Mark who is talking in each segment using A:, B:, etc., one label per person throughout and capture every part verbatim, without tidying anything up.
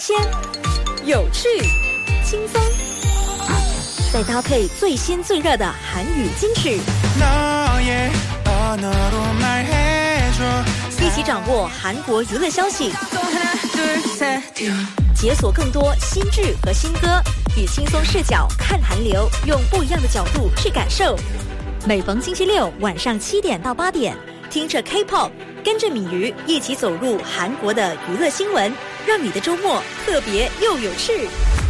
A: 鲜、有趣、轻松，再搭配最鲜最热的韩语金曲，一起掌握韩国娱乐消息，解锁更多新剧和新歌，以轻松视角看韩流，用不一样的角度去感受。每逢星期六晚上七点到八点，听着 K-pop， 跟着敏瑜一起走入韩国的娱乐新闻，让你的周末特别又有趣。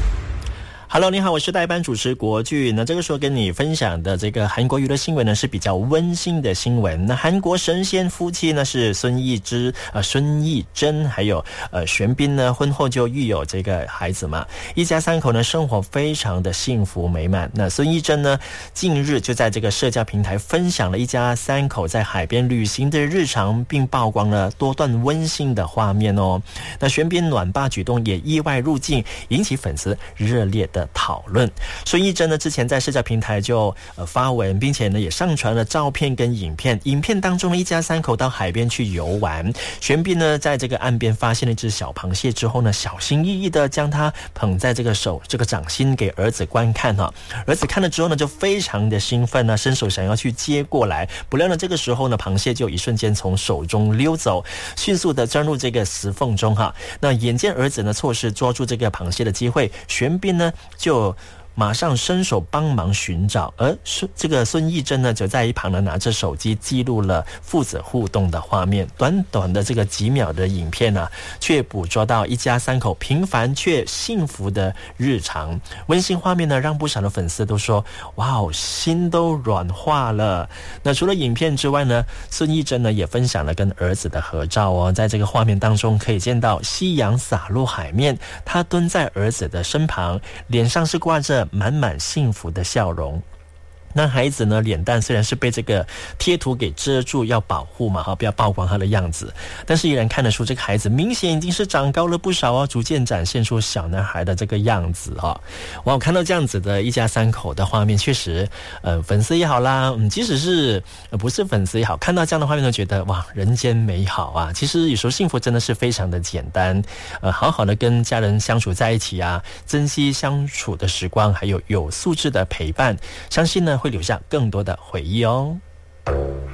B: Hello， 你好，我是代班主持国剧。那这个时候跟你分享的这个韩国娱乐新闻呢，是比较温馨的新闻。那韩国神仙夫妻呢是孙艺之、呃孙艺珍还有呃玄彬呢，婚后就育有这个孩子嘛，一家三口呢生活非常的幸福美满。那孙艺珍呢，近日就在这个社交平台分享了一家三口在海边旅行的日常，并曝光了多段温馨的画面哦。那玄彬暖爸举动也意外入境，引起粉丝热烈的讨论。孙艺珍呢之前在社交平台就呃发文，并且呢也上传了照片跟影片。影片当中呢，一家三口到海边去游玩，玄彬呢在这个岸边发现了一只小螃蟹之后呢，小心翼翼的将它捧在这个手这个掌心给儿子观看哈、啊。儿子看了之后呢，就非常的兴奋呢，伸手想要去接过来，不料呢这个时候呢，螃蟹就一瞬间从手中溜走，迅速的钻入这个石缝中哈、啊。那眼见儿子呢错失捉住这个螃蟹的机会，玄彬呢就马上伸手帮忙寻找，而这个孙艺珍呢就在一旁呢拿着手机记录了父子互动的画面。短短的这个几秒的影片呢、啊，却捕捉到一家三口平凡却幸福的日常。温馨画面呢，让不少的粉丝都说哇哦，心都软化了。那除了影片之外呢，孙艺珍呢也分享了跟儿子的合照哦，在这个画面当中可以见到夕阳洒落海面，他蹲在儿子的身旁，脸上是挂着满满幸福的笑容。那孩子呢，脸蛋虽然是被这个贴图给遮住，要保护嘛哈，不要曝光他的样子，但是依然看得出这个孩子明显已经是长高了不少哦，逐渐展现出小男孩的这个样子哈、哦。哇，我看到这样子的一家三口的画面，确实，呃，粉丝也好啦，嗯，即使是、呃、不是粉丝也好，看到这样的画面都觉得哇，人间美好啊！其实有时候幸福真的是非常的简单，呃，好好的跟家人相处在一起啊，珍惜相处的时光，还有有素质的陪伴，相信呢会留下更多的回忆哦。